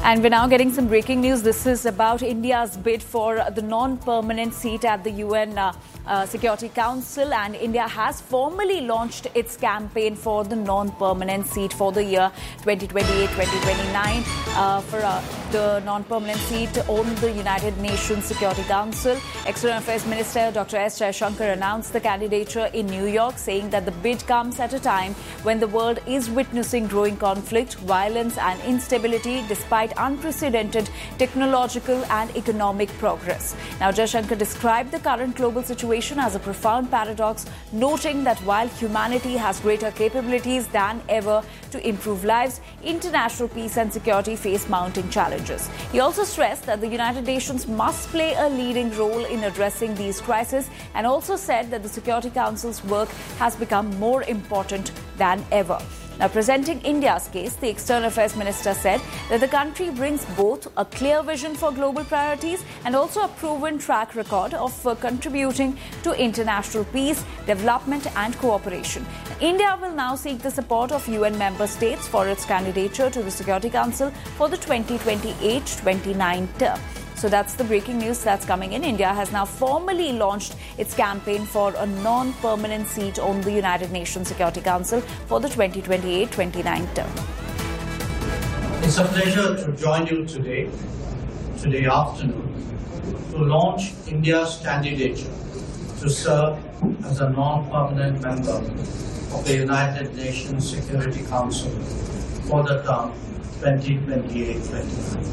And we're now getting some breaking news. This is about India's bid for the non-permanent seat at the UN Security Council. And India has formally launched its campaign for the non-permanent seat for the year 2028-2029 for the non-permanent seat on the United Nations Security Council. External Affairs Minister Dr. S. Jaishankar announced the candidature in New York, saying that the bid comes at a time when the world is witnessing growing conflict, violence and instability despite unprecedented technological and economic progress. Now, Jaishankar described the current global situation as a profound paradox, noting that while humanity has greater capabilities than ever to improve lives, international peace and security face mounting challenges. He also stressed that the United Nations must play a leading role in addressing these crises, and also said that the Security Council's work has become more important than ever. Now, presenting India's case, the External Affairs Minister said that the country brings both a clear vision for global priorities and also a proven track record of contributing to international peace, development and cooperation. India will now seek the support of UN member states for its candidature to the Security Council for the 2028-29 term. So that's the breaking news that's coming in. India has now formally launched its campaign for a non-permanent seat on the United Nations Security Council for the 2028-29 term. It's a pleasure to join you today afternoon, to launch India's candidature to serve as a non-permanent member of the United Nations Security Council for the term 2028-29.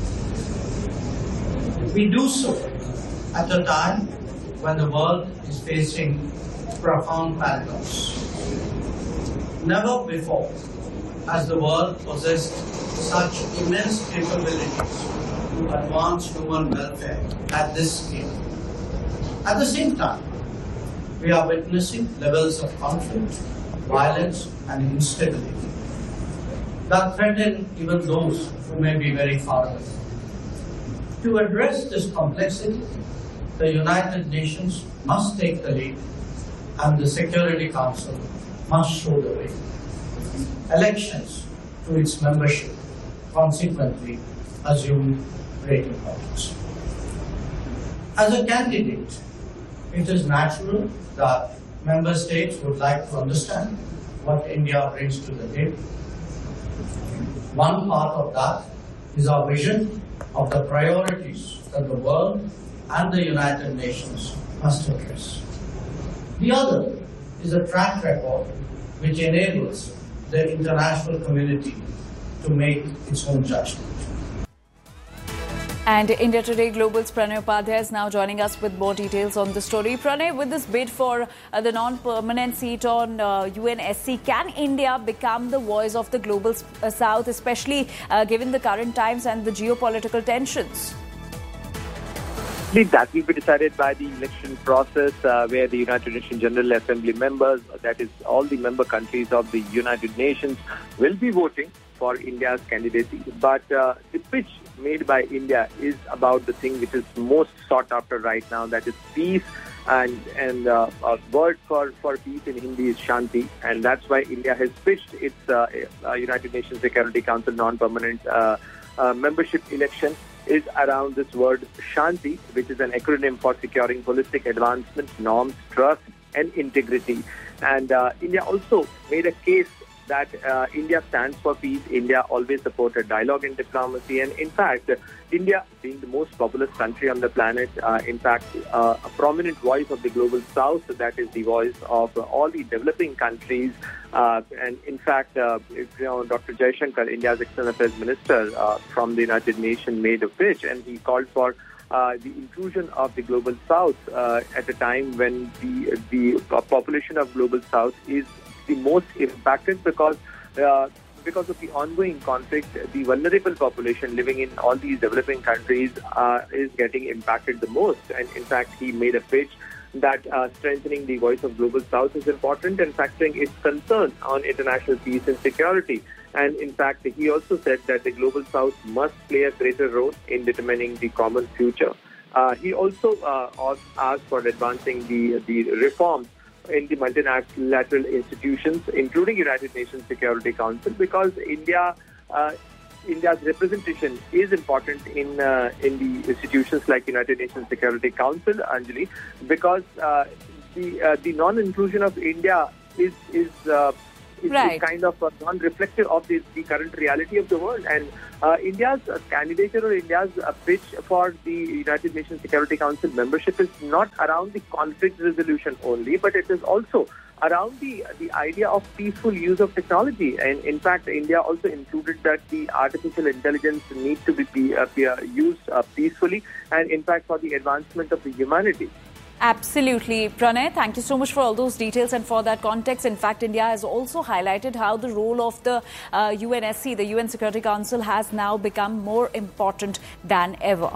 We do so at a time when the world is facing profound paradox. Never before has the world possessed such immense capabilities to advance human welfare at this scale. At the same time, we are witnessing levels of conflict, violence and instability that threaten even those who may be very far away. To address this complexity, the United Nations must take the lead and the Security Council must show the way. Elections to its membership consequently assume great importance. As a candidate, it is natural that member states would like to understand what India brings to the table. One part of that is our vision of the priorities that the world and the United Nations must address. The other is a track record which enables the international community to make its own judgment. And India Today Global's Pranay Upadhyay is now joining us with more details on the story. Pranay, with this bid for the non-permanent seat on UNSC, can India become the voice of the global south, especially given the current times and the geopolitical tensions? That will be decided by the election process where the United Nations General Assembly members, that is all the member countries of the United Nations, will be voting for India's candidacy. But the pitch made by India is about the thing which is most sought after right now, that is peace, and a word for peace in Hindi is Shanti, and that's why India has pitched its United Nations Security Council non-permanent membership election is around this word Shanti, which is an acronym for securing holistic advancement, norms, trust and integrity. And India also made a case that India stands for peace. India always supported dialogue and diplomacy. And in fact, India being the most populous country on the planet, a prominent voice of the global south, that is the voice of all the developing countries. And in fact, Dr. Jaishankar, India's External Affairs Minister from the United Nations, made a pitch and he called for the inclusion of the global south at a time when the population of global south is the most impacted because of the ongoing conflict. The vulnerable population living in all these developing countries is getting impacted the most. And in fact, he made a pitch that strengthening the voice of global south is important and factoring its concern on international peace and security. And in fact, he also said that the global south must play a greater role in determining the common future. He also asked for advancing the reforms in the multilateral institutions, including United Nations Security Council, because India India's representation is important in the institutions like United Nations Security Council, Anjali, because the non-inclusion of India is kind of non-reflective of the current reality of the world. And India's candidature or India's pitch for the United Nations Security Council membership is not around the conflict resolution only, but it is also around the idea of peaceful use of technology. And in fact, India also included that the artificial intelligence needs to be used peacefully and in fact for the advancement of the humanity. Absolutely. Pranay, thank you so much for all those details and for that context. In fact, India has also highlighted how the role of the UNSC, the UN Security Council, has now become more important than ever.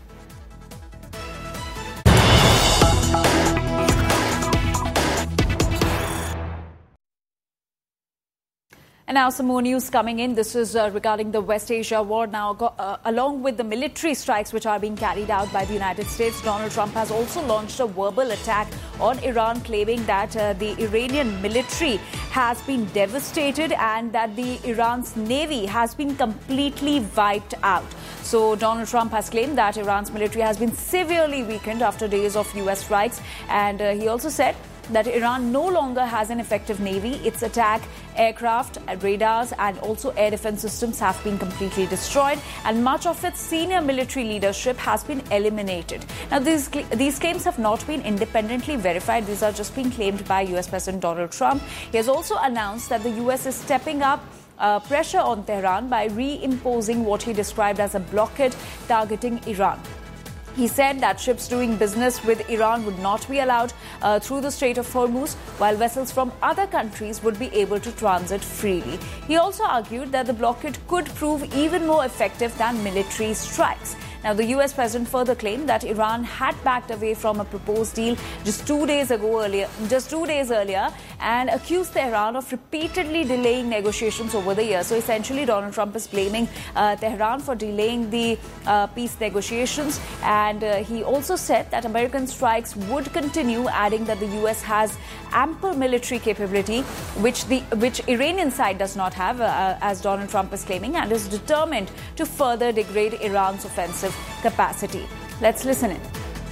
And now some more news coming in. This is regarding the West Asia war. Now, along with the military strikes which are being carried out by the United States, Donald Trump has also launched a verbal attack on Iran, claiming that the Iranian military has been devastated and that the Iran's navy has been completely wiped out. So Donald Trump has claimed that Iran's military has been severely weakened after days of US strikes. And he also said that Iran no longer has an effective navy. Its attack aircraft, radars and also air defense systems have been completely destroyed, and much of its senior military leadership has been eliminated. Now, these claims have not been independently verified. These are just being claimed by US President Donald Trump. He has also announced that the US is stepping up pressure on Tehran by reimposing what he described as a blockade targeting Iran. He said that ships doing business with Iran would not be allowed through the Strait of Hormuz, while vessels from other countries would be able to transit freely. He also argued that the blockade could prove even more effective than military strikes. Now, the US president further claimed that Iran had backed away from a proposed deal just 2 days earlier, and accused Tehran of repeatedly delaying negotiations over the years. So essentially, Donald Trump is blaming Tehran for delaying the peace negotiations. And he also said that American strikes would continue, adding that the US has ample military capability, which Iranian side does not have, as Donald Trump is claiming, and is determined to further degrade Iran's offensive capacity. Let's listen in.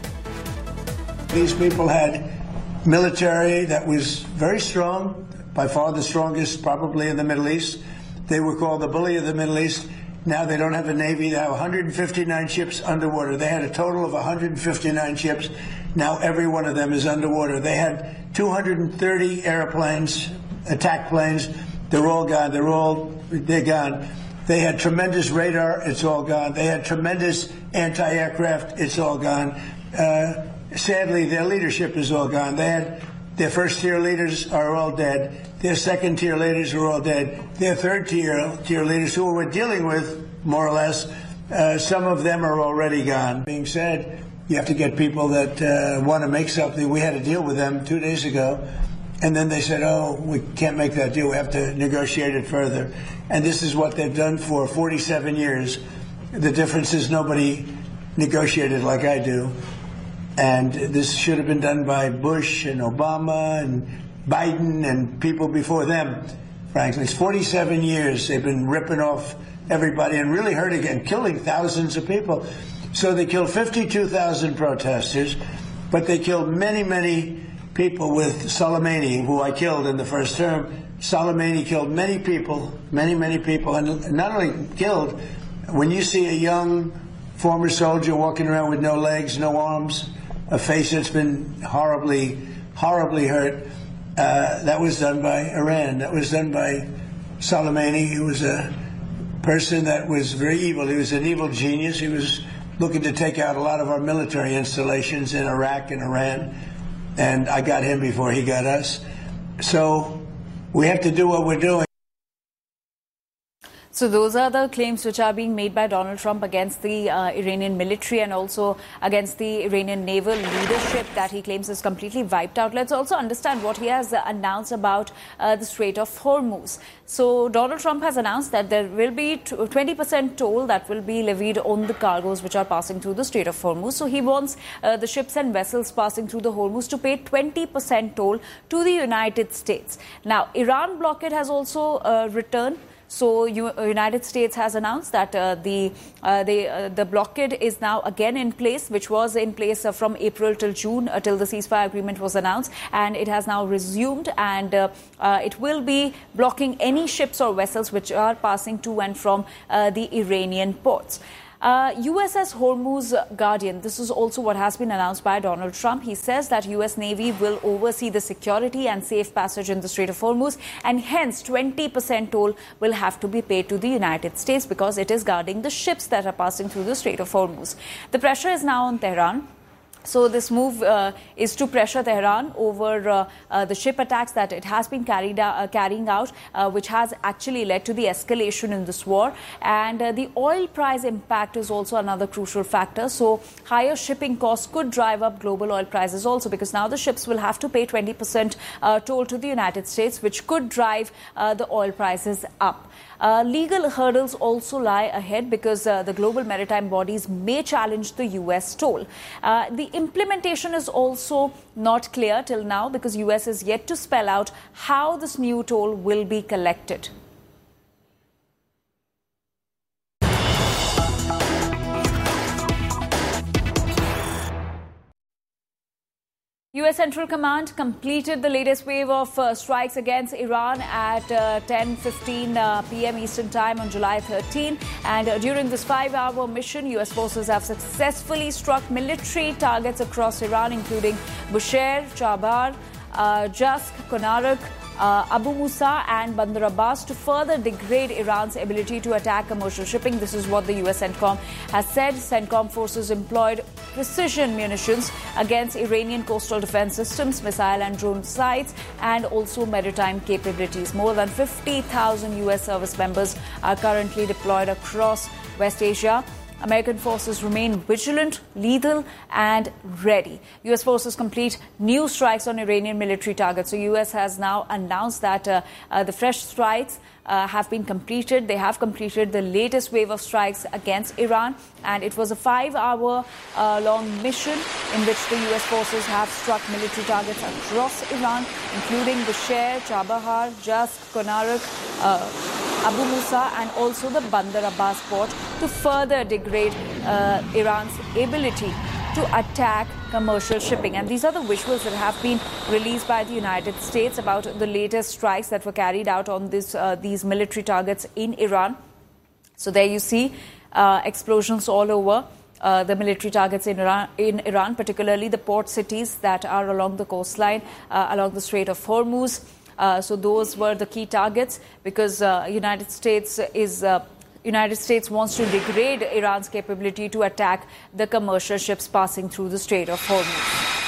These people had military that was very strong, by far the strongest probably in the Middle East. They were called the bully of the Middle East. Now they don't have a navy. They have 159 ships underwater. They had a total of 159 ships. Now every one of them is underwater. They had 230 airplanes, attack planes. They're all gone. They're gone. They had tremendous radar. It's all gone. They had tremendous anti-aircraft. It's all gone. Sadly, their leadership is all gone. They had their first-tier leaders are all dead. Their second-tier leaders are all dead. Their third-tier leaders, who we're dealing with, more or less, some of them are already gone. Being said, you have to get people that want to make something. We had a deal with them 2 days ago, and then they said, oh, we can't make that deal. We have to negotiate it further. And this is what they've done for 47 years. The difference is nobody negotiated like I do. And this should have been done by Bush and Obama and Biden and people before them, frankly. It's 47 years they've been ripping off everybody and really hurting and killing thousands of people. So they killed 52,000 protesters, but they killed many, many people with Soleimani, who I killed in the first term. Soleimani killed many people, many people, and not only killed, when you see a young former soldier walking around with no legs, no arms, a face that's been horribly hurt, that was done by Iran. That was done by Soleimani. He was a person that was very evil. He was an evil genius. He was looking to take out a lot of our military installations in Iraq and Iran, and I got him before he got us. So we have to do what we're doing. So those are the claims which are being made by Donald Trump against the Iranian military and also against the Iranian naval leadership that he claims is completely wiped out. Let's also understand what he has announced about the Strait of Hormuz. So Donald Trump has announced that there will be 20% toll that will be levied on the cargoes which are passing through the Strait of Hormuz. So he wants the ships and vessels passing through the Hormuz to pay 20% toll to the United States. Now, Iran blockade has also returned So United States has announced that the blockade is now again in place, which was in place from April till June, till the ceasefire agreement was announced, and it has now resumed, and it will be blocking any ships or vessels which are passing to and from the Iranian ports. USS Hormuz Guardian, this is also what has been announced by Donald Trump. He says that US Navy will oversee the security and safe passage in the Strait of Hormuz, and hence 20% toll will have to be paid to the United States because it is guarding the ships that are passing through the Strait of Hormuz. The pressure is now on Tehran. So this move is to pressure Tehran over the ship attacks that it has been carrying out, which has actually led to the escalation in this war. And the oil price impact is also another crucial factor. So higher shipping costs could drive up global oil prices also, because now the ships will have to pay 20% toll to the United States, which could drive the oil prices up. Legal hurdles also lie ahead because the global maritime bodies may challenge the US toll. The implementation is also not clear till now because US is yet to spell out how this new toll will be collected. US Central Command completed the latest wave of strikes against Iran at 10:15 p.m. Eastern Time on July 13. And during this 5-hour mission, US forces have successfully struck military targets across Iran, including Bushehr, Chabahar, Jask, Konarak, Abu Musa and Bandar Abbas, to further degrade Iran's ability to attack commercial shipping. This is what the US CENTCOM has said. CENTCOM forces employed precision munitions against Iranian coastal defense systems, missile and drone sites, and also maritime capabilities. More than 50,000 US service members are currently deployed across West Asia. American forces remain vigilant, lethal, and ready. U.S. forces complete new strikes on Iranian military targets. So U.S. has now announced that the fresh strikes have been completed. They have completed the latest wave of strikes against Iran, and it was a 5-hour long mission in which the U.S. forces have struck military targets across Iran, including Bushehr, Chabahar, Jask, Konarak, Abu Musa, and also the Bandar Abbas port, to further degrade Iran's ability to attack commercial shipping. And these are the visuals that have been released by the United States about the latest strikes that were carried out on these military targets in Iran. So there you see explosions all over the military targets in Iran, particularly the port cities that are along the coastline, along the Strait of Hormuz. So those were the key targets, because United States wants to degrade Iran's capability to attack the commercial ships passing through the Strait of Hormuz.